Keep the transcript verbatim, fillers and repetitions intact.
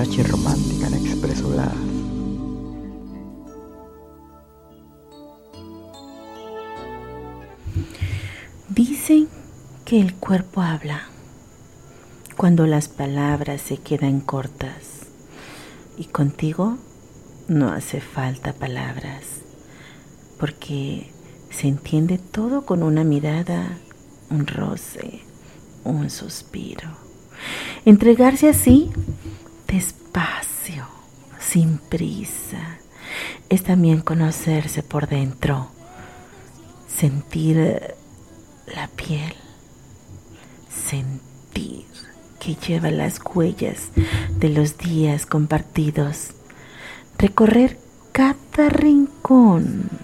noche romántica en Expreso Blas. Dicen que el cuerpo habla cuando las palabras se quedan cortas, y contigo no hace falta palabras, porque se entiende todo con una mirada, un roce, un suspiro. Entregarse así, despacio, sin prisa, es también conocerse por dentro, sentir la piel, sentir que lleva las huellas de los días compartidos, recorrer cada rincón